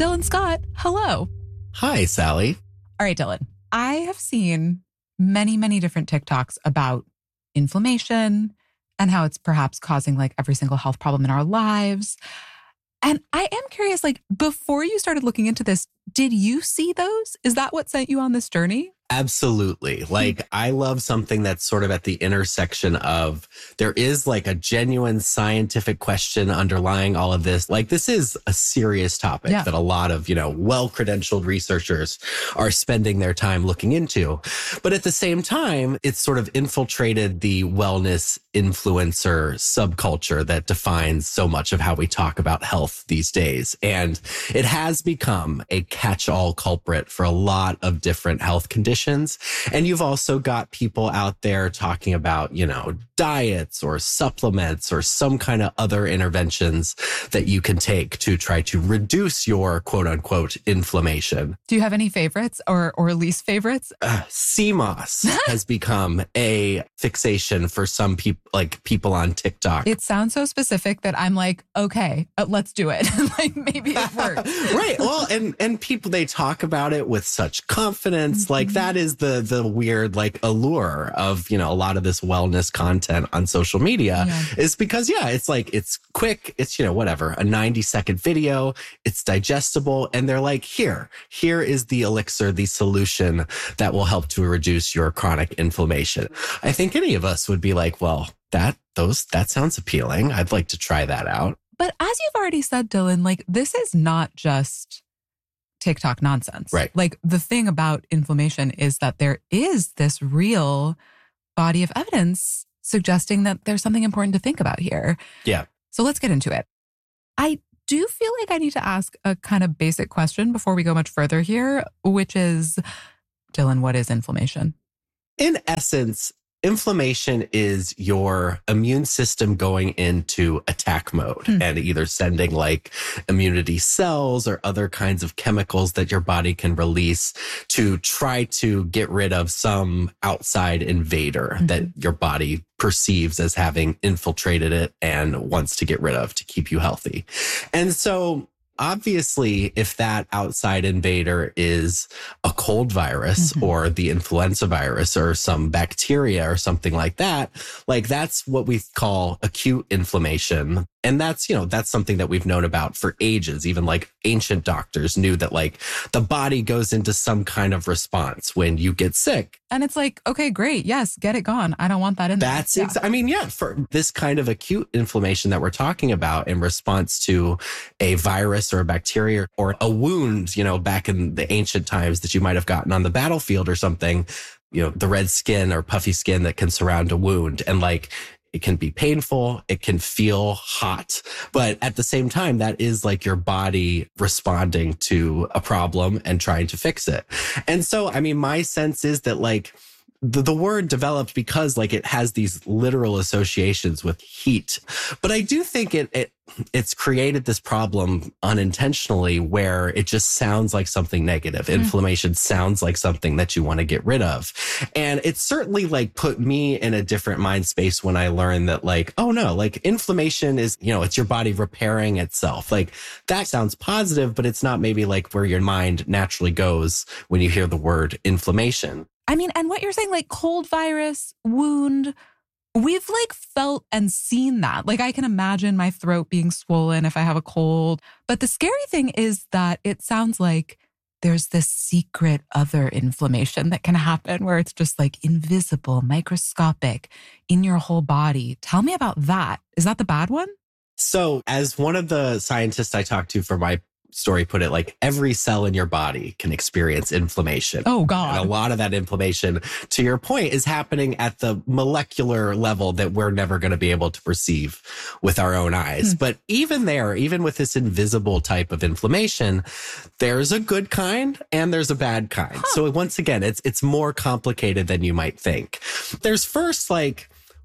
Dylan Scott, hello. Hi, Sally. All right, Dylan. I have seen many, many different TikToks about inflammation and how it's perhaps causing like every single health problem in our lives. And I am curious, like, before you started looking into this, did you see those? Is that what sent you on this journey? Absolutely. Like, I love something that's sort of at the intersection of there is like a genuine scientific question underlying all of this. Like, this is a serious topic that a lot of, well-credentialed researchers are spending their time looking into. But at the same time, it's sort of infiltrated the wellness influencer subculture that defines so much of how we talk about health these days. And it has become a catch-all culprit for a lot of different health conditions. And you've also got people out there talking about, diets or supplements or some kind of other interventions that you can take to try to reduce your quote unquote inflammation. Do you have any favorites or least favorites? CMOS has become a fixation for some people, like people on TikTok. It sounds so specific that I'm like, okay, let's do it. Like maybe it works. Right. Well, and people, they talk about it with such confidence. Like that is the weird like allure of, a lot of this wellness content on social media is because, it's like, it's quick. It's, whatever, a 90-second video. It's digestible. And they're like, here is the elixir, the solution that will help to reduce your chronic inflammation. I think any of us would be like, well, that sounds appealing. I'd like to try that out. But as you've already said, Dylan, like this is not just TikTok nonsense. Right. Like the thing about inflammation is that there is this real body of evidence suggesting that there's something important to think about here. Yeah. So let's get into it. I do feel like I need to ask a kind of basic question before we go much further here, which is, Dylan, what is inflammation? In essence, inflammation is your immune system going into attack mode and either sending like immunity cells or other kinds of chemicals that your body can release to try to get rid of some outside invader that your body perceives as having infiltrated it and wants to get rid of to keep you healthy. And so obviously, if that outside invader is a cold virus or the influenza virus or some bacteria or something like that, like that's what we call acute inflammation. And that's, that's something that we've known about for ages. Even like ancient doctors knew that like the body goes into some kind of response when you get sick. And it's like, okay, great. Yes, get it gone. I don't want that in there. That's for this kind of acute inflammation that we're talking about in response to a virus or a bacteria or a wound, back in the ancient times that you might have gotten on the battlefield or something, the red skin or puffy skin that can surround a wound. And like, it can be painful. It can feel hot. But at the same time, that is like your body responding to a problem and trying to fix it. And so, my sense is that like the word developed because like it has these literal associations with heat. But I do think it's created this problem unintentionally where it just sounds like something negative. Inflammation sounds like something that you want to get rid of. And it certainly like put me in a different mind space when I learned that like, oh no, like inflammation is, it's your body repairing itself. Like that sounds positive, but it's not maybe like where your mind naturally goes when you hear the word inflammation. And what you're saying, like cold virus, wound, we've like felt and seen that. Like I can imagine my throat being swollen if I have a cold. But the scary thing is that it sounds like there's this secret other inflammation that can happen where it's just like invisible, microscopic in your whole body. Tell me about that. Is that the bad one? So as one of the scientists I talked to for my story put it, like every cell in your body can experience inflammation. Oh, God. And a lot of that inflammation, to your point, is happening at the molecular level that we're never going to be able to perceive with our own eyes. But even there, even with this invisible type of inflammation, there's a good kind and there's a bad kind. So once again, it's more complicated than you might think. There's first like what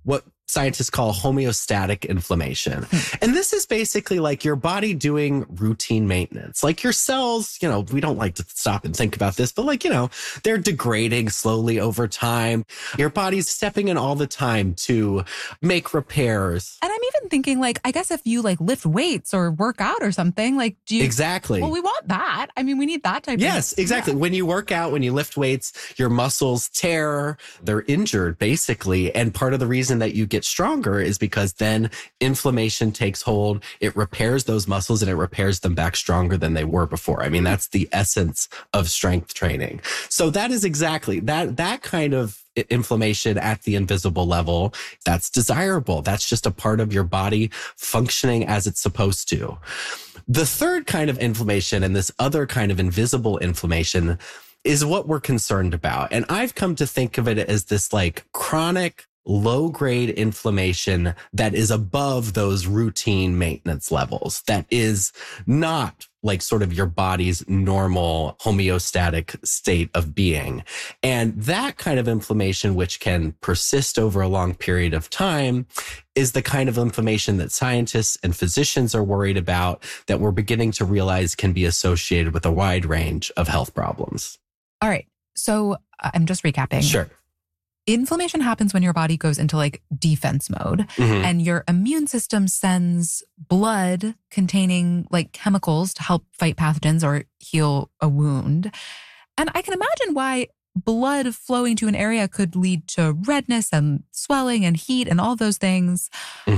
scientists call homeostatic inflammation. And this is basically like your body doing routine maintenance. Like your cells, we don't like to stop and think about this, but they're degrading slowly over time. Your body's stepping in all the time to make repairs. And I'm even thinking I guess if you lift weights or work out or something, do you? Exactly. Well, we want that. I mean, we need that type Yes, exactly. Yeah. When you work out, when you lift weights, your muscles tear, they're injured basically. And part of the reason that you get stronger is because then inflammation takes hold. It repairs those muscles and it repairs them back stronger than they were before. I mean, that's the essence of strength training. So that is exactly that kind of inflammation at the invisible level. That's desirable. That's just a part of your body functioning as it's supposed to. The third kind of inflammation and this other kind of invisible inflammation is what we're concerned about. And I've come to think of it as this chronic low-grade inflammation that is above those routine maintenance levels, that is not sort of your body's normal homeostatic state of being. And that kind of inflammation, which can persist over a long period of time, is the kind of inflammation that scientists and physicians are worried about, that we're beginning to realize can be associated with a wide range of health problems. All right. So I'm just recapping. Sure. Inflammation happens when your body goes into defense mode, and your immune system sends blood containing chemicals to help fight pathogens or heal a wound. And I can imagine why blood flowing to an area could lead to redness and swelling and heat and all those things.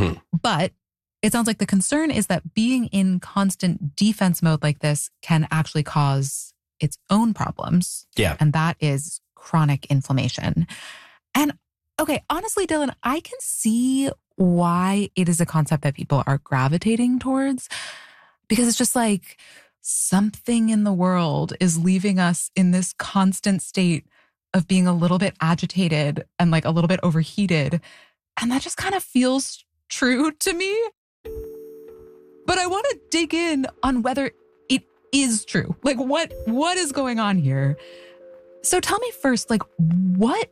But it sounds like the concern is that being in constant defense mode like this can actually cause its own problems. Yeah. And that is chronic inflammation. And okay, honestly, Dylan, I can see why it is a concept that people are gravitating towards, because it's just something in the world is leaving us in this constant state of being a little bit agitated and a little bit overheated. And that just kind of feels true to me. But I want to dig in on whether it is true. What is going on here? So tell me first, what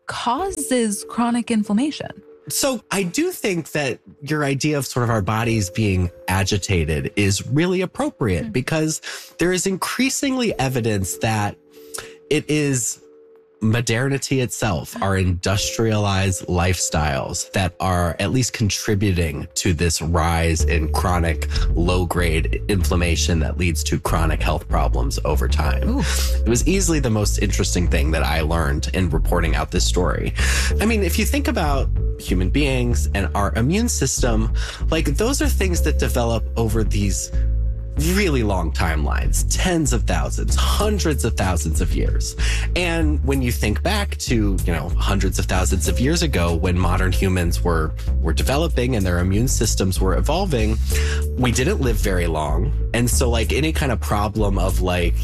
causes chronic inflammation? So I do think that your idea of sort of our bodies being agitated is really appropriate, because there is increasingly evidence that it is modernity itself, our industrialized lifestyles, that are at least contributing to this rise in chronic low-grade inflammation that leads to chronic health problems over time. Ooh. It was easily the most interesting thing that I learned in reporting out this story. I mean, if you think about human beings and our immune system, those are things that develop over these really long timelines, tens of thousands, hundreds of thousands of years. And when you think back to, hundreds of thousands of years ago, when modern humans were developing and their immune systems were evolving, we didn't live very long. And so any kind of problem of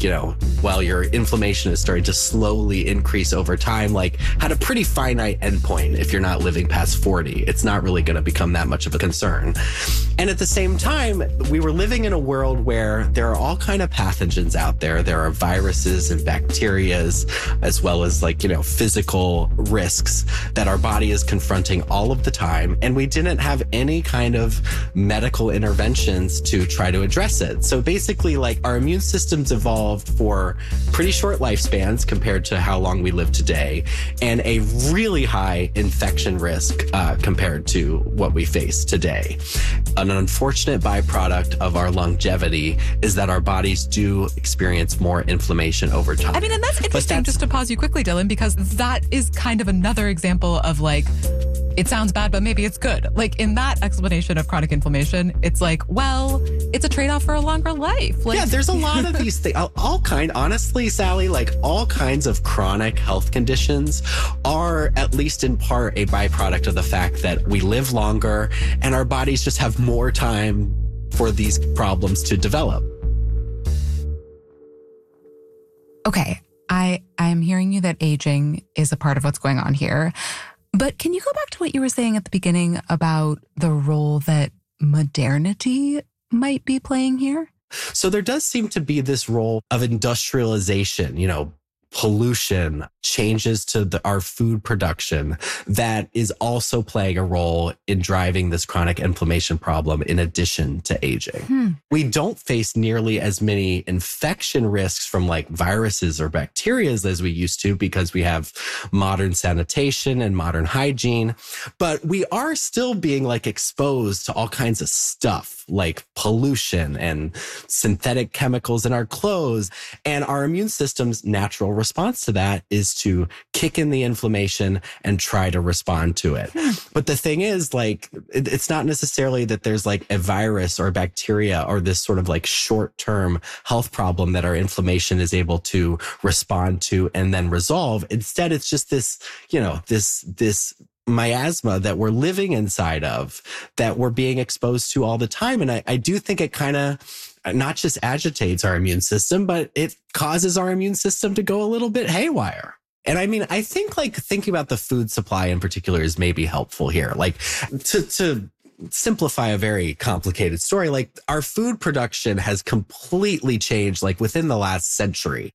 your inflammation is starting to slowly increase over time, had a pretty finite endpoint. If you're not living past 40, it's not really going to become that much of a concern. And at the same time, we were living in a world where there are all kind of pathogens out there. There are viruses and bacterias, as well as physical risks that our body is confronting all of the time. And we didn't have any kind of medical interventions to try to address it. So basically, our immune systems evolved for pretty short lifespans compared to how long we live today, and a really high infection risk compared to what we face today. An unfortunate byproduct of our longevity is that our bodies do experience more inflammation over time. I mean, and that's interesting, just to pause you quickly, Dylan, because that is kind of another example of it sounds bad, but maybe it's good. In that explanation of chronic inflammation, it's it's a trade-off for a longer life. Yeah, there's a lot of these things, honestly, Sally, all kinds of chronic health conditions are, at least in part, a byproduct of the fact that we live longer and our bodies just have more time for these problems to develop. Okay, I'm hearing you that aging is a part of what's going on here. But can you go back to what you were saying at the beginning about the role that modernity might be playing here? So there does seem to be this role of industrialization, pollution, changes to our food production that is also playing a role in driving this chronic inflammation problem in addition to aging. We don't face nearly as many infection risks from like viruses or bacteria as we used to because we have modern sanitation and modern hygiene, but we are still being like exposed to all kinds of stuff like pollution and synthetic chemicals in our clothes. And our immune system's natural response to that is to kick in the inflammation and try to respond to it. But the thing is, like, it's not necessarily that there's like a virus or bacteria or this sort of like short-term health problem that our inflammation is able to respond to and then resolve. Instead, it's just this, this miasma that we're living inside of, that we're being exposed to all the time. And I do think it kind of not just agitates our immune system, but it causes our immune system to go a little bit haywire. And I mean, I think like thinking about the food supply in particular is maybe helpful here. Like to simplify a very complicated story, like our food production has completely changed like within the last century.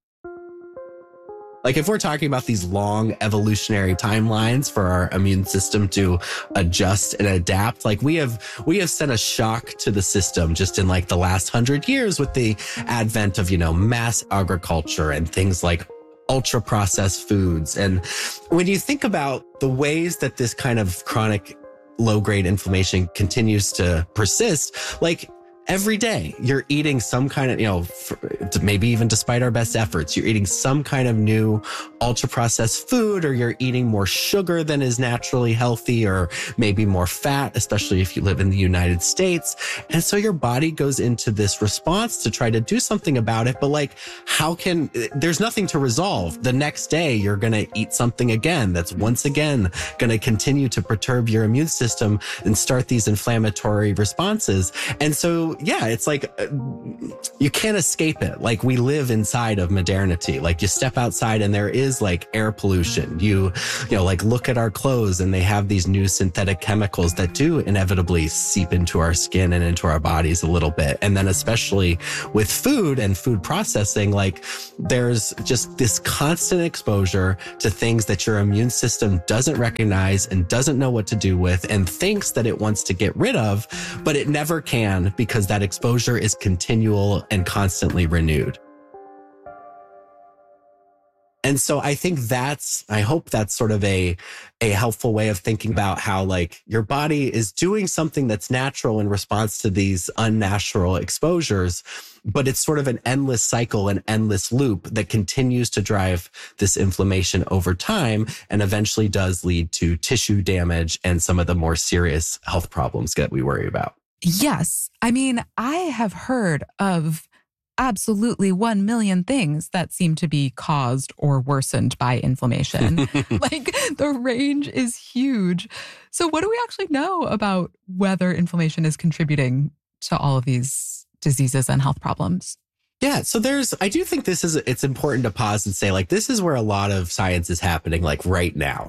Like if we're talking about these long evolutionary timelines for our immune system to adjust and adapt, like we have sent a shock to the system just in like the last 100 years with the advent of, mass agriculture and things like ultra processed foods. And when you think about the ways that this kind of chronic low grade inflammation continues to persist, like every day you're eating some kind of, maybe even despite our best efforts, you're eating some kind of new ultra processed food, or you're eating more sugar than is naturally healthy, or maybe more fat, especially if you live in the United States. And so your body goes into this response to try to do something about it. But like, there's nothing to resolve. The next day you're going to eat something again that's once again going to continue to perturb your immune system and start these inflammatory responses. And so yeah, it's like you can't escape it. Like we live inside of modernity. Like you step outside and there is like air pollution. You like look at our clothes and they have these new synthetic chemicals that do inevitably seep into our skin and into our bodies a little bit. And then especially with food and food processing, like there's just this constant exposure to things that your immune system doesn't recognize and doesn't know what to do with and thinks that it wants to get rid of, but it never can because that exposure is continual and constantly renewed. And so I think I hope that's sort of a helpful way of thinking about how like your body is doing something that's natural in response to these unnatural exposures, but it's sort of an endless cycle, an endless loop that continues to drive this inflammation over time and eventually does lead to tissue damage and some of the more serious health problems that we worry about. Yes. I mean, I have heard of absolutely 1 million things that seem to be caused or worsened by inflammation. Like the range is huge. So what do we actually know about whether inflammation is contributing to all of these diseases and health problems? Yeah, so I do think it's important to pause and say, like, this is where a lot of science is happening, like right now.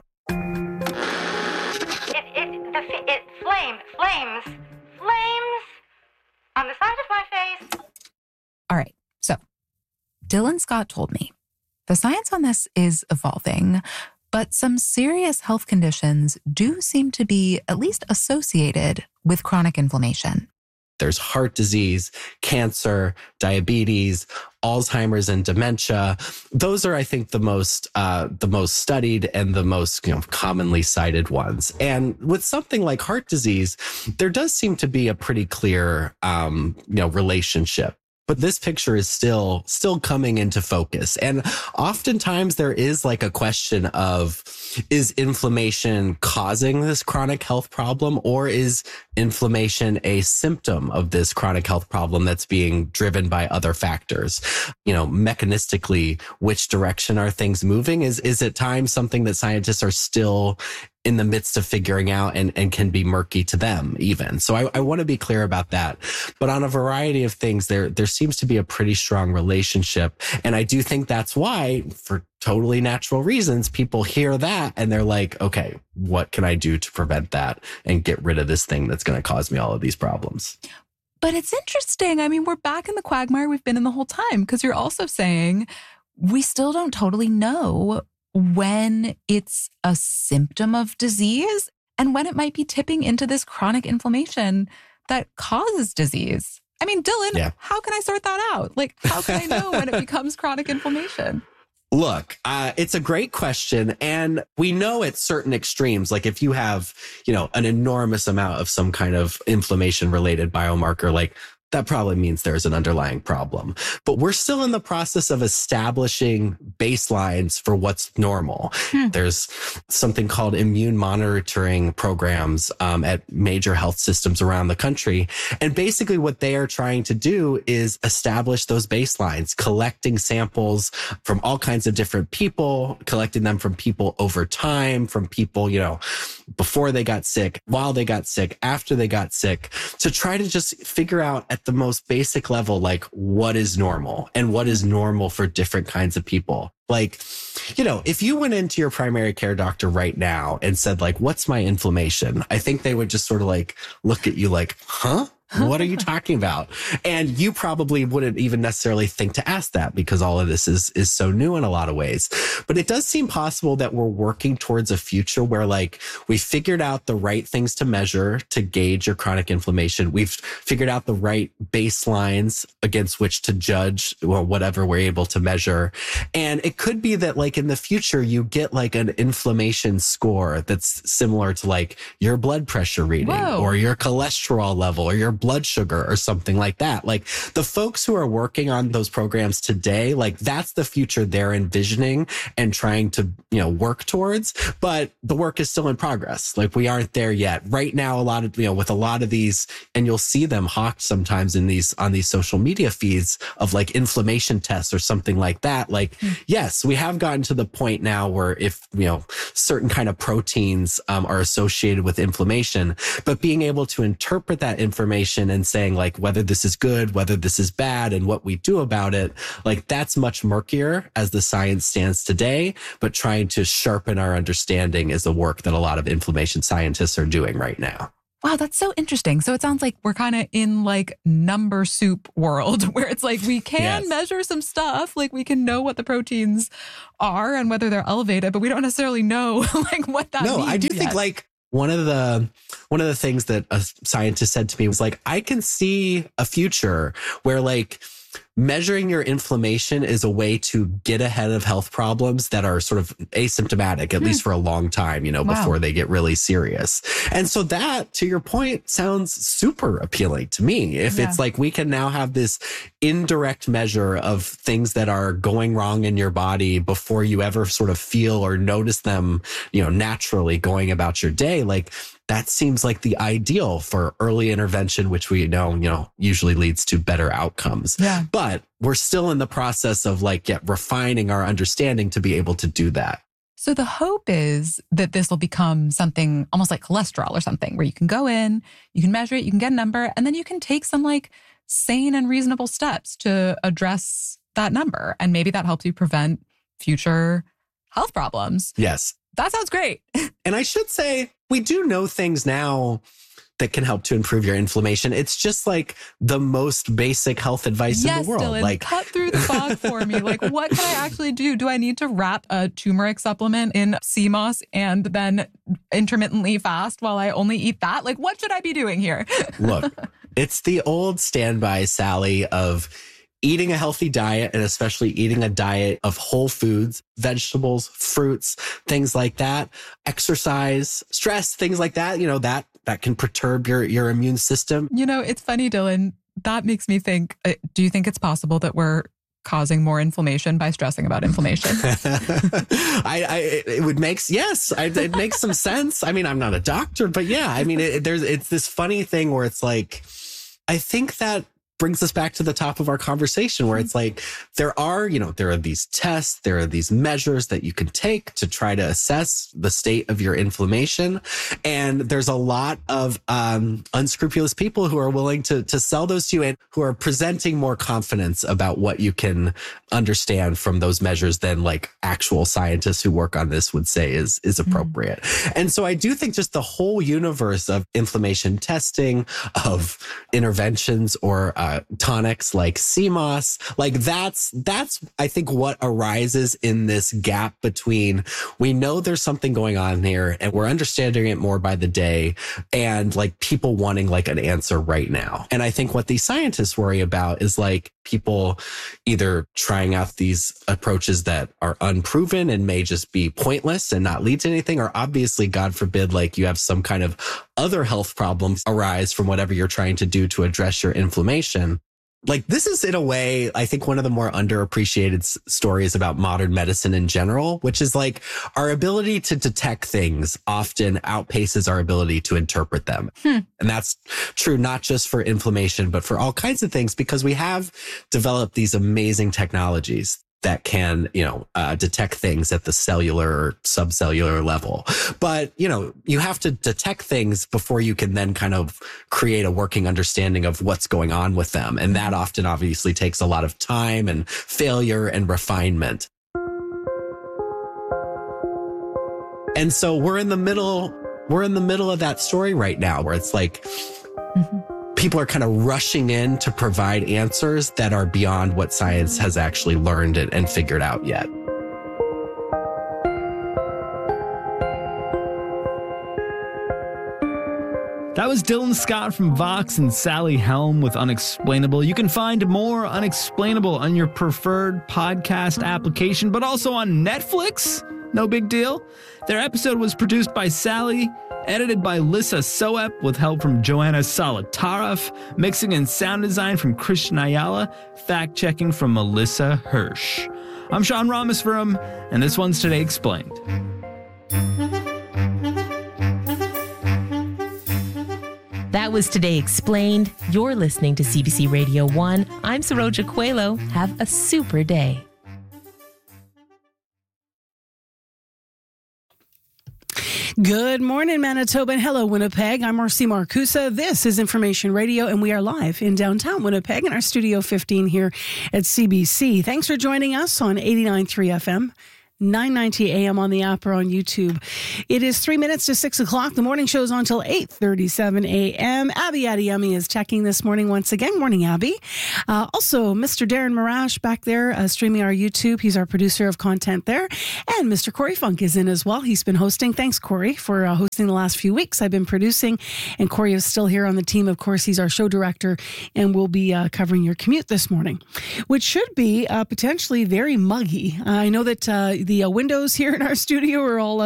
Flames on the side of my face. All right. So Dylan Scott told me the science on this is evolving, but some serious health conditions do seem to be at least associated with chronic inflammation. There's heart disease, cancer, diabetes, Alzheimer's and dementia. Those are, I think, the most studied and the most commonly cited ones. And with something like heart disease, there does seem to be a pretty clear relationship. But this picture is still coming into focus. And oftentimes there is like a question of, is inflammation causing this chronic health problem, or is inflammation a symptom of this chronic health problem that's being driven by other factors? Mechanistically, which direction are things moving? Is at times something that scientists are still in the midst of figuring out and can be murky to them even. So I want to be clear about that. But on a variety of things, there seems to be a pretty strong relationship. And I do think that's why, for totally natural reasons, people hear that and they're like, okay, what can I do to prevent that and get rid of this thing that's going to cause me all of these problems? But it's interesting. I mean, we're back in the quagmire we've been in the whole time, because you're also saying we still don't totally know when it's a symptom of disease and when it might be tipping into this chronic inflammation that causes disease. I mean, Dylan, how can I sort that out? Like, how can I know when it becomes chronic inflammation? Look, it's a great question. And we know at certain extremes, like if you have, an enormous amount of some kind of inflammation related biomarker, like that probably means there's an underlying problem. But we're still in the process of establishing baselines for what's normal. There's something called immune monitoring programs at major health systems around the country. And basically what they are trying to do is establish those baselines, collecting samples from all kinds of different people, collecting them from people over time, from people, before they got sick, while they got sick, after they got sick, to try to just figure out at the most basic level, like what is normal and what is normal for different kinds of people. Like, if you went into your primary care doctor right now and said, like, what's my inflammation? I think they would just sort of like look at you like, huh? What are you talking about? And you probably wouldn't even necessarily think to ask that because all of this is so new in a lot of ways. But it does seem possible that we're working towards a future where like we figured out the right things to measure to gauge your chronic inflammation. We've figured out the right baselines against which to judge or whatever we're able to measure. And it could be that like in the future, you get like an inflammation score that's similar to like your blood pressure reading or your cholesterol level or your blood sugar or something like that. Like the folks who are working on those programs today, like that's the future they're envisioning and trying to, work towards. But the work is still in progress. Like we aren't there yet. Right now, a lot of, with a lot of these, and you'll see them hawked sometimes on these social media feeds of like inflammation tests or something like that. Like, yes, we have gotten to the point now where if, certain kind of proteins are associated with inflammation, but being able to interpret that information and saying like whether this is good, whether this is bad, and what we do about it, like that's much murkier as the science stands today. But trying to sharpen our understanding is the work that a lot of inflammation scientists are doing right now. Wow, that's so interesting. So it sounds like we're kind of in like number soup world where it's like we can measure some stuff, like we can know what the proteins are and whether they're elevated, but we don't necessarily know like what that means. No, I do think like one of the things that a scientist said to me was like, I can see a future where like measuring your inflammation is a way to get ahead of health problems that are sort of asymptomatic, at least for a long time, before they get really serious. And so that, to your point, sounds super appealing to me. If it's like we can now have this indirect measure of things that are going wrong in your body before you ever sort of feel or notice them, naturally going about your day, like that seems like the ideal for early intervention, which we know, usually leads to better outcomes. Yeah. But we're still in the process of refining our understanding to be able to do that. So the hope is that this will become something almost like cholesterol or something where you can go in, you can measure it, you can get a number, and then you can take some like sane and reasonable steps to address that number. And maybe that helps you prevent future health problems. Yes. That sounds great. And I should say, we do know things now that can help to improve your inflammation. It's just like the most basic health advice in the world. Dylan, like cut through the fog for me. Like, what can I actually do? Do I need to wrap a turmeric supplement in sea moss and then intermittently fast while I only eat that? Like, what should I be doing here? Look, it's the old standby, Sally, of eating a healthy diet, and especially eating a diet of whole foods, vegetables, fruits, things like that, exercise, stress, things like that, that can perturb your immune system. It's funny, Dylan. That makes me think, do you think it's possible that we're causing more inflammation by stressing about inflammation? It would make, it makes some sense. I mean, I'm not a doctor, but yeah, I mean, it's this funny thing where it's like, I think that brings us back to the top of our conversation where it's like, there are these tests, there are these measures that you can take to try to assess the state of your inflammation. And there's a lot of unscrupulous people who are willing to sell those to you and who are presenting more confidence about what you can understand from those measures than like actual scientists who work on this would say is appropriate. And so I do think just the whole universe of inflammation testing, of interventions or tonics like CMOS. Like that's I think what arises in this gap between we know there's something going on here and we're understanding it more by the day, and like people wanting like an answer right now. And I think what these scientists worry about is like people either trying out these approaches that are unproven and may just be pointless and not lead to anything, or obviously, God forbid, like you have some kind of other health problems arise from whatever you're trying to do to address your inflammation. Like this is in a way, I think one of the more underappreciated stories about modern medicine in general, which is like our ability to detect things often outpaces our ability to interpret them. And that's true, not just for inflammation, but for all kinds of things, because we have developed these amazing technologies that can, detect things at the cellular or subcellular level. But, you have to detect things before you can then kind of create a working understanding of what's going on with them. And that often obviously takes a lot of time and failure and refinement. And so we're in the middle of that story right now where it's like, people are kind of rushing in to provide answers that are beyond what science has actually learned and figured out yet. That was Dylan Scott from Vox and Sally Helm with Unexplainable. You can find more Unexplainable on your preferred podcast application, but also on Netflix. No big deal. Their episode was produced by Sally, edited by Lissa Soep with help from Joanna Solotaroff, mixing and sound design from Christian Ayala, fact-checking from Melissa Hirsch. I'm Sean Rameswaram, and this one's Today Explained. That was Today Explained. You're listening to CBC Radio 1. I'm Saroja Coelho. Have a super day. Good morning, Manitoba, and hello, Winnipeg. I'm Marcy Marcusa. This is Information Radio, and we are live in downtown Winnipeg in our Studio 15 here at CBC. Thanks for joining us on 89.3 FM. 9:90 a.m. on the app or on YouTube. It is 3 minutes to 6 o'clock. The morning show's on till 8:37 a.m. Abby Adiyemi is checking this morning once again. Morning, Abby. Also, Mr. Darren Marash back there streaming our YouTube. He's our producer of content there. And Mr. Corey Funk is in as well. He's been hosting. Thanks, Corey, for hosting the last few weeks. I've been producing, and Corey is still here on the team. Of course, he's our show director, and we'll be covering your commute this morning, which should be potentially very muggy. I know that the windows here in our studio are all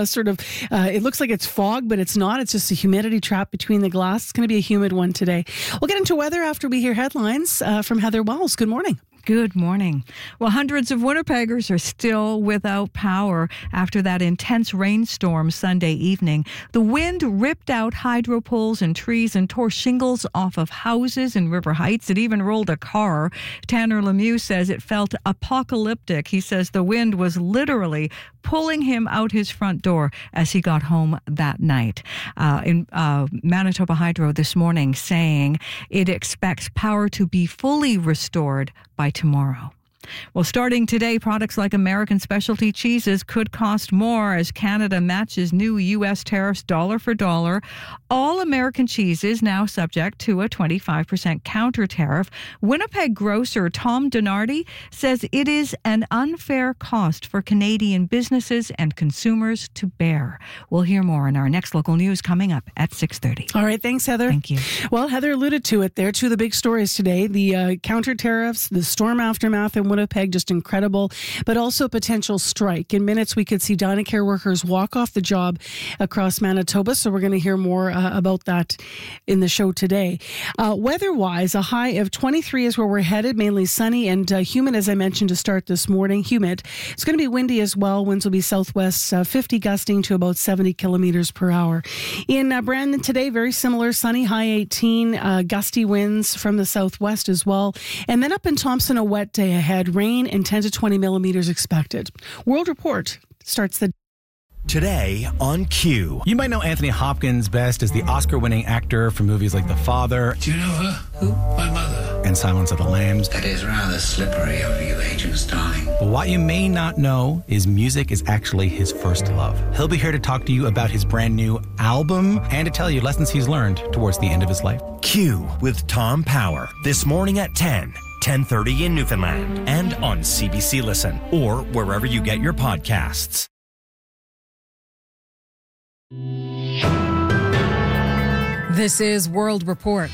it looks like it's fog, but it's not. It's just a humidity trap between the glass. It's going to be a humid one today. We'll get into weather after we hear headlines from Heather Wells. Good morning. Good morning. Well, hundreds of Winnipeggers are still without power after that intense rainstorm Sunday evening. The wind ripped out hydro poles and trees and tore shingles off of houses in River Heights. It even rolled a car. Tanner Lemieux says it felt apocalyptic. He says the wind was literally pulling him out his front door as he got home that night. In Manitoba Hydro this morning saying it expects power to be fully restored by tomorrow. Well, starting today, products like American specialty cheeses could cost more as Canada matches new U.S. tariffs dollar for dollar. All American cheeses now subject to a 25% counter tariff. Winnipeg grocer Tom Donardi says it is an unfair cost for Canadian businesses and consumers to bear. We'll hear more in our next local news coming up at 6:30. All right, thanks, Heather. Thank you. Well, Heather alluded to it there. Two of the big stories today, the counter tariffs, the storm aftermath in Winnipeg, just incredible, but also a potential strike. In minutes, we could see Dynacare workers walk off the job across Manitoba, so we're going to hear more about that in the show today. Weather-wise, a high of 23 is where we're headed, mainly sunny and humid, as I mentioned to start this morning. Humid. It's going to be windy as well. Winds will be southwest 50 gusting to about 70 kilometers per hour. In Brandon today, very similar, sunny, high 18, gusty winds from the southwest as well. And then up in Thompson, a wet day ahead, rain and 10 to 20 millimeters expected. World Report starts the Today on Q. You might know Anthony Hopkins best as the Oscar-winning actor for movies like The Father. Do you know her? Who? My mother. And Silence of the Lambs. That is rather slippery of you, Agent Starling. But what you may not know is music is actually his first love. He'll be here to talk to you about his brand new album and to tell you lessons he's learned towards the end of his life. Q with Tom Power this morning at 10:30 in Newfoundland and on CBC Listen or wherever you get your podcasts. This is World Report.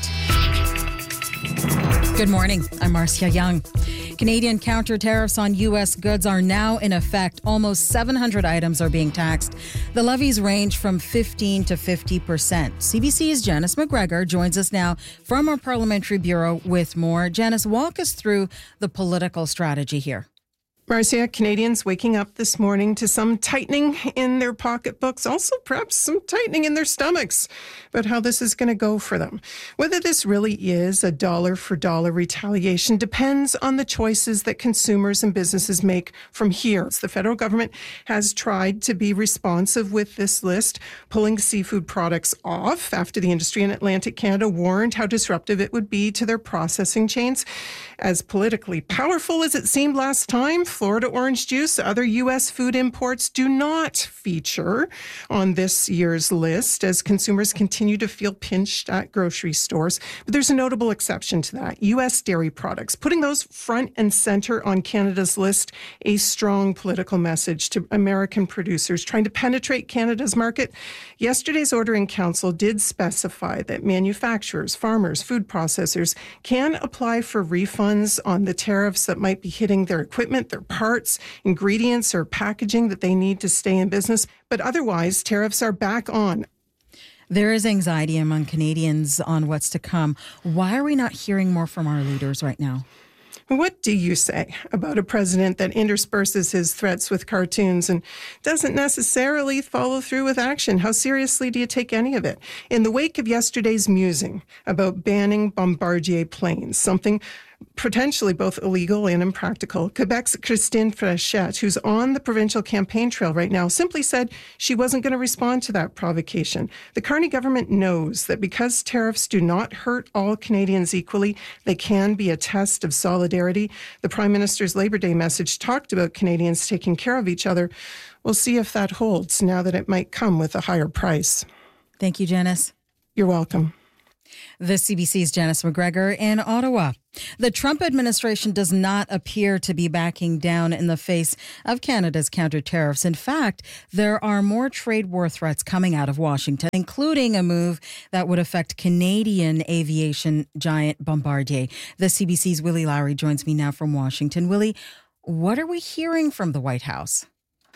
Good morning. I'm Marcia Young. Canadian counter tariffs on U.S. goods are now in effect. Almost 700 items are being taxed. The levies range from 15% to 50%. CBC's Janice McGregor joins us now from our Parliamentary Bureau with more. Janice, walk us through the political strategy here. Marcia, Canadians waking up this morning to some tightening in their pocketbooks, also perhaps some tightening in their stomachs about how this is going to go for them. Whether this really is a dollar-for-dollar retaliation depends on the choices that consumers and businesses make from here. The federal government has tried to be responsive with this list, pulling seafood products off after the industry in Atlantic Canada warned how disruptive it would be to their processing chains. As politically powerful as it seemed last time, Florida orange juice, other U.S. food imports do not feature on this year's list as consumers continue to feel pinched at grocery stores. But there's a notable exception to that, U.S. dairy products, putting those front and center on Canada's list, a strong political message to American producers trying to penetrate Canada's market. Yesterday's order in council did specify that manufacturers, farmers, food processors can apply for refunds on the tariffs that might be hitting their equipment, their parts, ingredients, or packaging that they need to stay in business. But otherwise, tariffs are back on. There is anxiety among Canadians on what's to come. Why are we not hearing more from our leaders right now? What do you say about a president that intersperses his threats with cartoons and doesn't necessarily follow through with action? How seriously do you take any of it? In the wake of yesterday's musing about banning Bombardier planes, something potentially both illegal and impractical, Quebec's Christine Frechette, who's on the provincial campaign trail right now, simply said she wasn't going to respond to that provocation. The Carney government knows that because tariffs do not hurt all Canadians equally, they can be a test of solidarity. The Prime Minister's Labor Day message talked about Canadians taking care of each other. We'll see if that holds now that it might come with a higher price. Thank you, Janice. You're welcome. The CBC's Janice McGregor in Ottawa. The Trump administration does not appear to be backing down in the face of Canada's counter tariffs. In fact, there are more trade war threats coming out of Washington, including a move that would affect Canadian aviation giant Bombardier. The CBC's Willie Lowry joins me now from Washington. Willie, what are we hearing from the White House?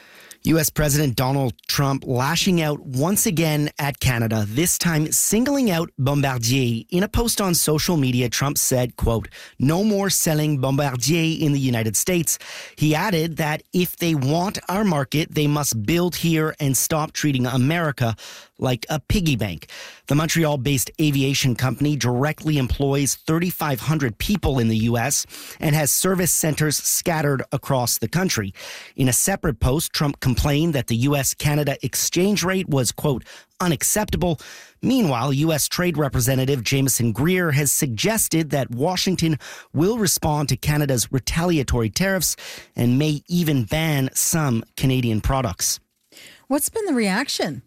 U.S. President Donald Trump lashing out once again at Canada, this time singling out Bombardier. In a post on social media, Trump said, quote, "No more selling Bombardier in the United States." He added that if they want our market, they must build here and stop treating America like a piggy bank. The Montreal-based aviation company directly employs 3,500 people in the U.S. and has service centers scattered across the country. In a separate post, Trump complained that the U.S.-Canada exchange rate was, quote, unacceptable. Meanwhile, U.S. Trade Representative Jameson Greer has suggested that Washington will respond to Canada's retaliatory tariffs and may even ban some Canadian products. What's been the reaction?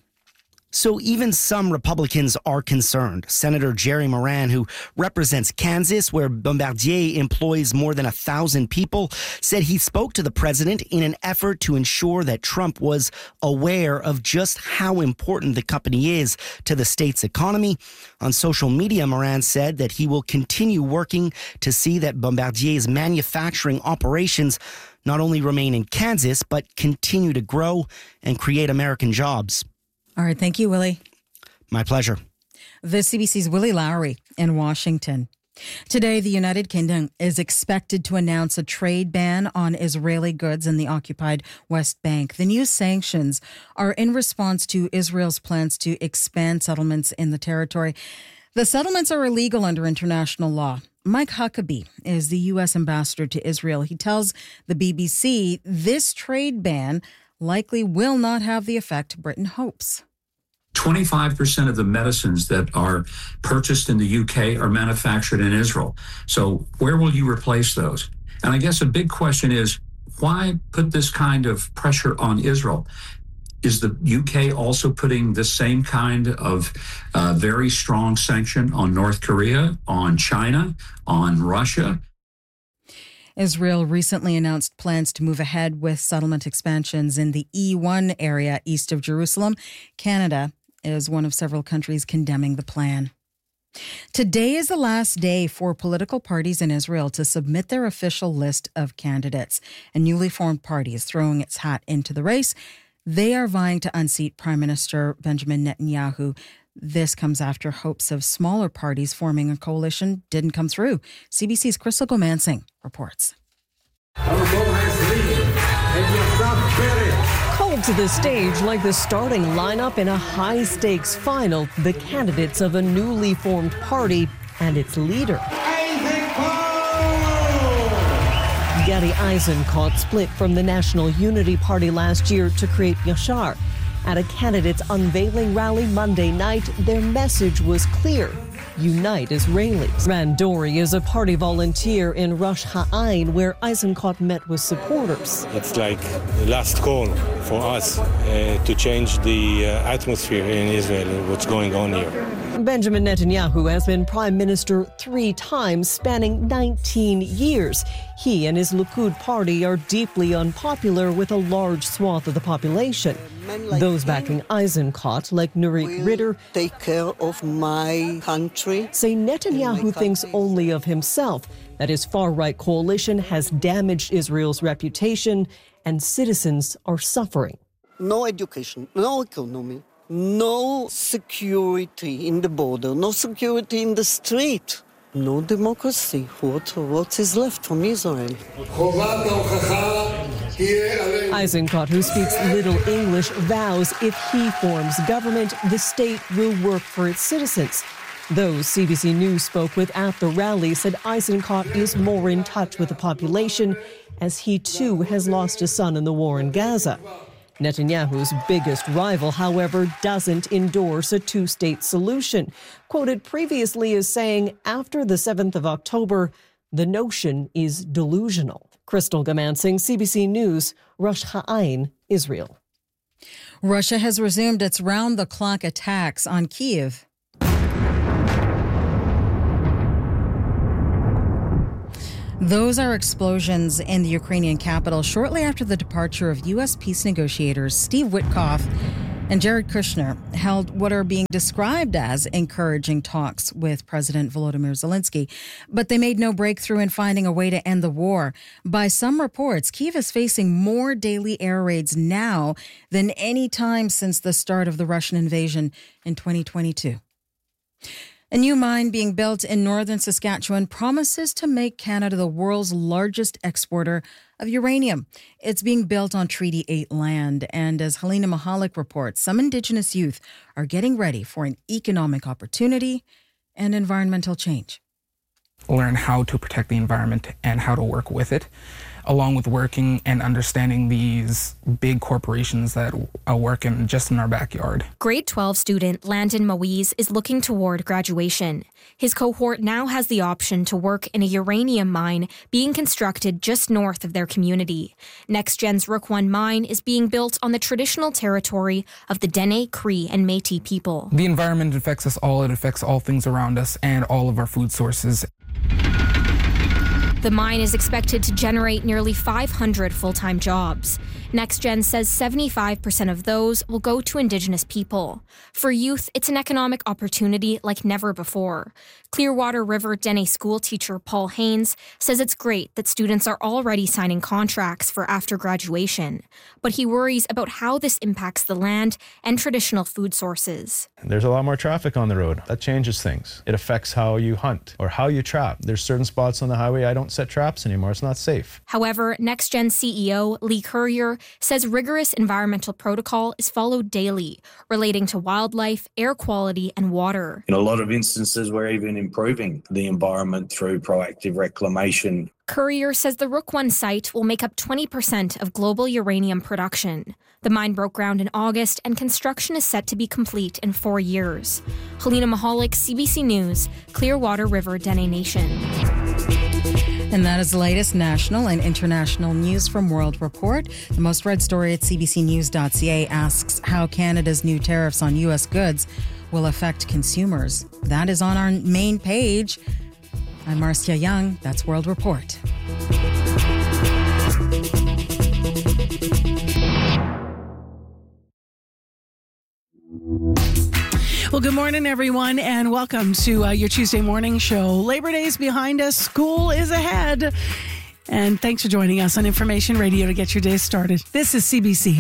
So even some Republicans are concerned. Senator Jerry Moran, who represents Kansas, where Bombardier employs more than 1,000 people, said he spoke to the president in an effort to ensure that Trump was aware of just how important the company is to the state's economy. On social media, Moran said that he will continue working to see that Bombardier's manufacturing operations not only remain in Kansas, but continue to grow and create American jobs. All right. Thank you, Willie. My pleasure. The CBC's Willie Lowry in Washington. Today, the United Kingdom is expected to announce a trade ban on Israeli goods in the occupied West Bank. The new sanctions are in response to Israel's plans to expand settlements in the territory. The settlements are illegal under international law. Mike Huckabee is the U.S. ambassador to Israel. He tells the BBC this trade ban likely will not have the effect Britain hopes. 25% of the medicines that are purchased in the UK are manufactured in Israel. So where will you replace those? And I guess a big question is, why put this kind of pressure on Israel? Is the UK also putting the same kind of very strong sanction on North Korea, on China, on Russia? Israel recently announced plans to move ahead with settlement expansions in the E1 area east of Jerusalem. Canada is one of several countries condemning the plan. Today is the last day for political parties in Israel to submit their official list of candidates. A newly formed party is throwing its hat into the race. They are vying to unseat Prime Minister Benjamin Netanyahu. This comes after hopes of smaller parties forming a coalition didn't come through. CBC's Crystal Gomansing reports. Called to the stage like the starting lineup in a high-stakes final, the candidates of a newly formed party and its leader. Gadi Eisenkot split from the National Unity Party last year to create Yashar. At a candidate's unveiling rally Monday night, their message was clear: unite Israelis. Ran Dori is a party volunteer in Rosh Ha'ain, where Eisenkot met with supporters. It's like the last call for us to change the atmosphere in Israel, what's going on here. Benjamin Netanyahu has been prime minister 3 times, spanning 19 years. He and his Likud party are deeply unpopular with a large swath of the population. Those backing Eisenkot, like Nurit Ritter, take care of my country, say Netanyahu thinks only of himself, that his far-right coalition has damaged Israel's reputation and citizens are suffering. No education, no economy, no security in the border, no security in the street, no democracy. What is left from Israel? Eisenkot, who speaks little English, vows if he forms government, the state will work for its citizens. Those CBC News spoke with at the rally said Eisenkot is more in touch with the population, as he too has lost a son in the war in Gaza. Netanyahu's biggest rival, however, doesn't endorse a two-state solution. Quoted previously as saying, after the 7th of October, the notion is delusional. Crystal Gomansing, CBC News, Rosh Ha'ain, Israel. Russia has resumed its round-the-clock attacks on Kyiv. Those are explosions in the Ukrainian capital shortly after the departure of U.S. peace negotiators Steve Witkoff and Jared Kushner held what are being described as encouraging talks with President Volodymyr Zelensky, but they made no breakthrough in finding a way to end the war. By some reports, Kyiv is facing more daily air raids now than any time since the start of the Russian invasion in 2022. A new mine being built in northern Saskatchewan promises to make Canada the world's largest exporter of uranium. It's being built on Treaty 8 land, and as Helena Mahalik reports, some Indigenous youth are getting ready for an economic opportunity and environmental change. Learn how to protect the environment and how to work with it, along with working and understanding these big corporations that work just in our backyard. Grade 12 student Landon Moise is looking toward graduation. His cohort now has the option to work in a uranium mine being constructed just north of their community. NextGen's Rook I mine is being built on the traditional territory of the Dene, Cree, and Métis people. The environment affects us all. It affects all things around us and all of our food sources. The mine is expected to generate nearly 500 full-time jobs. NextGen says 75% of those will go to Indigenous people. For youth, it's an economic opportunity like never before. Clearwater River Dene school teacher Paul Haynes says it's great that students are already signing contracts for after graduation, but he worries about how this impacts the land and traditional food sources. There's a lot more traffic on the road. That changes things. It affects how you hunt or how you trap. There's certain spots on the highway I don't set traps anymore. It's not safe. However, NextGen CEO Lee Currier says rigorous environmental protocol is followed daily, relating to wildlife, air quality, and water. In a lot of instances, we're even improving the environment through proactive reclamation. Currier says the Rook I site will make up 20% of global uranium production. The mine broke ground in August, and construction is set to be complete in 4 years. Helena Mahalik, CBC News, Clearwater River Dene Nation. And that is the latest national and international news from World Report. The most read story at cbcnews.ca asks how Canada's new tariffs on U.S. goods will affect consumers. That is on our main page. I'm Marcia Young. That's World Report. Well, good morning, everyone, and welcome to your Tuesday morning show. Labor Day is behind us. School is ahead. And thanks for joining us on Information Radio to get your day started. This is CBC.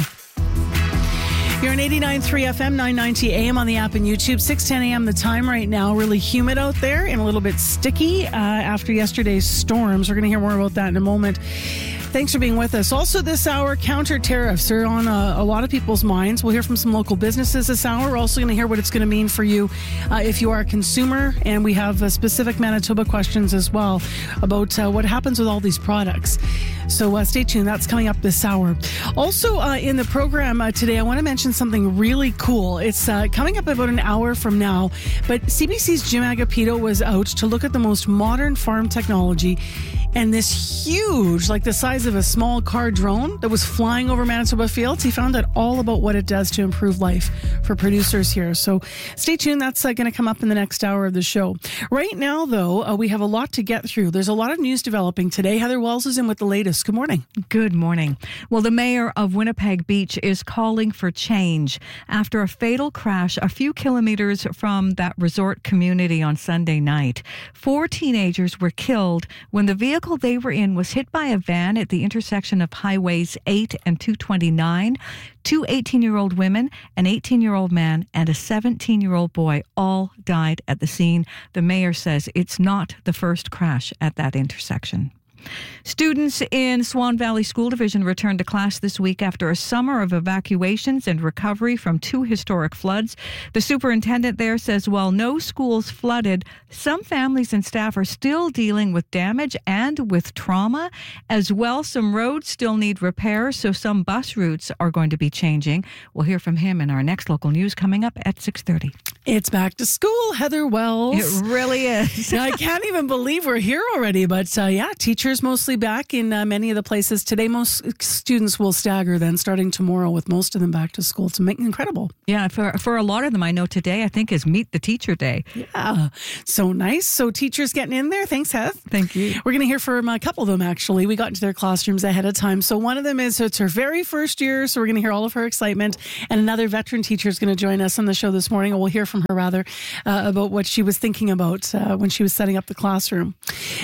You're on 89.3 FM, 990 AM on the app and YouTube. 6:10 a.m. the time right now. Really humid out there and a little bit sticky after yesterday's storms. We're going to hear more about that in a moment. Thanks for being with us. Also this hour, counter tariffs are on a lot of people's minds. We'll hear from some local businesses this hour. We're also going to hear what it's going to mean for you if you are a consumer. And we have specific Manitoba questions as well about what happens with all these products. So stay tuned. That's coming up this hour. Also in the program today, I want to mention something really cool. It's coming up about an hour from now. But CBC's Jim Agapito was out to look at the most modern farm technology. And this huge, like the size of a small car drone that was flying over Manitoba fields, he found out all about what it does to improve life for producers here. So stay tuned. That's going to come up in the next hour of the show. Right now, though, we have a lot to get through. There's a lot of news developing today. Heather Wells is in with the latest. Good morning. Good morning. Well, the mayor of Winnipeg Beach is calling for change after a fatal crash a few kilometers from that resort community on Sunday night. 4 teenagers were killed when the vehicle they were in was hit by a van at the intersection of Highways 8 and 229. 2 18-year-old women, an 18-year-old man, and a 17-year-old boy all died at the scene. The mayor says it's not the first crash at that intersection. Students in Swan Valley School Division returned to class this week after a summer of evacuations and recovery from 2 historic floods. The superintendent there says while no schools flooded, some families and staff are still dealing with damage and with trauma. As well, some roads still need repair, so some bus routes are going to be changing. We'll hear from him in our next local news coming up at 6:30. It's back to school, Heather Wells. It really is. I can't even believe we're here already, but teachers mostly back in many of the places today. Most students will stagger then starting tomorrow with most of them back to school. It's incredible. Yeah, for a lot of them, I know today I think is Meet the Teacher Day. Yeah, so nice. So teachers getting in there. Thanks, Heath. Thank you. We're going to hear from a couple of them, actually. We got into their classrooms ahead of time. So one of them it's her very first year, so we're going to hear all of her excitement. And another veteran teacher is going to join us on the show this morning, or we'll hear from her rather, about what she was thinking about when she was setting up the classroom.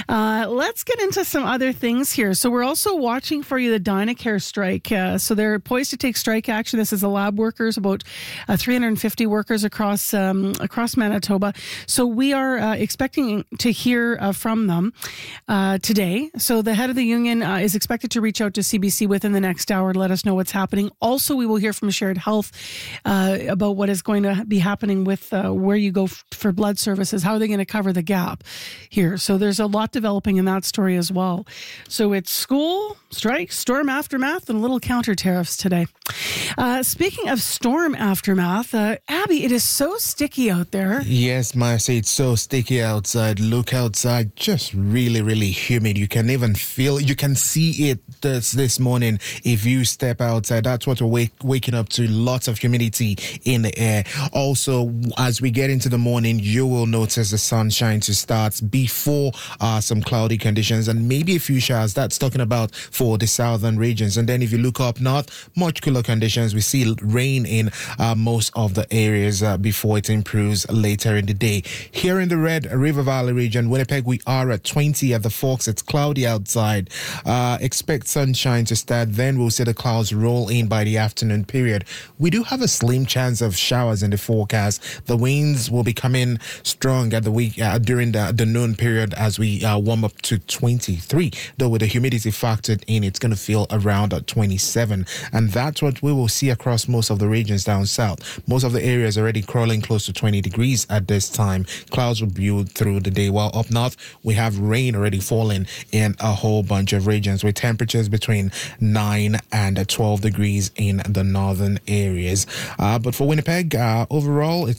Let's get into some other things here. So we're also watching for you the Dynacare strike. So they're poised to take strike action. This is the lab workers, about 350 workers across Manitoba. So we are expecting to hear from them today. So the head of the union is expected to reach out to CBC within the next hour to let us know what's happening. Also, we will hear from Shared Health about what is going to be happening with where you go for blood services. How are they going to cover the gap here? So there's a lot developing in that story as well. So it's school, strike, storm aftermath, and a little counter tariffs today. Speaking of storm aftermath, Abby, it is so sticky out there. Yes, Marcia, it's so sticky outside. Look outside, just really, really humid. You can even feel, you can see it this morning if you step outside. That's what we're waking up to, lots of humidity in the air. Also, as we get into the morning, you will notice the sunshine to start before some cloudy conditions and maybe a few showers. That's talking about for the southern regions. And then if you look up north, much cooler conditions. We see rain in most of the areas before it improves later in the day. Here in the Red River Valley region, Winnipeg, we are at 20 at the Forks. It's cloudy outside. Expect sunshine to start. Then we'll see the clouds roll in by the afternoon period. We do have a slim chance of showers in the forecast. The winds will be coming strong at the week during the noon period as we warm up to 23. Though with the humidity factored in, it's going to feel around 27. And that's what we will see across most of the regions down south. Most of the areas already crawling close to 20 degrees at this time. Clouds will build through the day. While up north, we have rain already falling in a whole bunch of regions with temperatures between 9 and 12 degrees in the northern areas. But for Winnipeg, overall, it's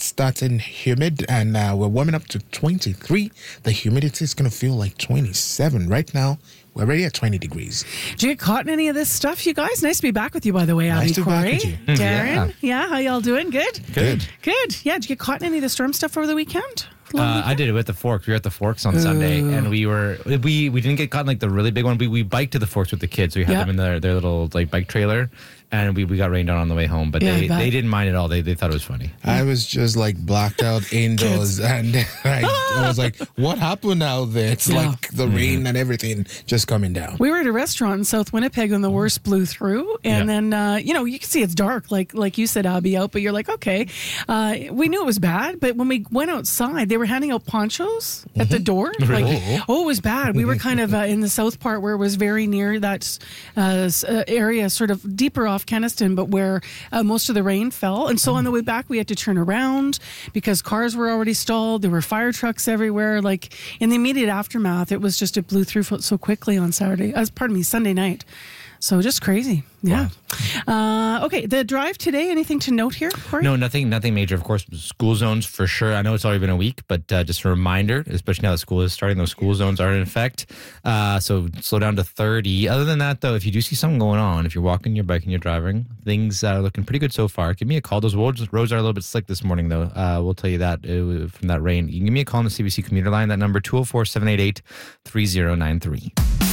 starting humid, and we're warming up to 23. The humidity is going to feel like 27 right now. We're already at 20 degrees. Did you get caught in any of this stuff, you guys? Nice to be back with you, by the way, Abby, Nice to be back Corey, with you. Darren. Yeah, how y'all doing? Good? Good. Good. Yeah, did you get caught in any of the storm stuff over the weekend? I did it with the Forks. We were at the Forks on Sunday, and we didn't get caught in like the really big one. We biked to the Forks with the kids. We had them in their little like bike trailer, and we got rained on the way home. But they didn't mind at all. They thought it was funny. I was just like blacked out indoors, and I was like, "What happened out there?" It's like the rain and everything just coming down. We were at a restaurant in South Winnipeg when the worst blew through, and then you can see it's dark, like you said, Abby, out. But you're like, okay, we knew it was bad, but when we went outside, they were handing out ponchos at the door. Like, it was bad. We were kind of in the south part where it was very near that area, sort of deeper off Kenaston, but where most of the rain fell. And so on the way back, we had to turn around because cars were already stalled. There were fire trucks everywhere. Like in the immediate aftermath, it blew through so quickly on Sunday night. So just crazy. Yeah. Wow. Okay. The drive today, anything to note here, Corey? No, nothing major. Of course, school zones for sure. I know it's already been a week, but just a reminder, especially now that school is starting, those school zones are in effect. So slow down to 30. Other than that, though, if you do see something going on, if you're walking your bike and you're driving, things are looking pretty good so far. Give me a call. Those roads are a little bit slick this morning, though. We'll tell you that from that rain. You can give me a call on the CBC commuter line. That number, 204-788-3093.